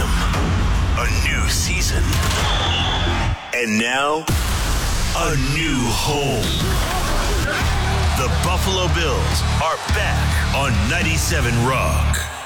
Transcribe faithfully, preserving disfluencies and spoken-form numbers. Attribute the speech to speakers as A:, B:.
A: A new season. And now, a new home. The Buffalo Bills are back on ninety-seven Rock.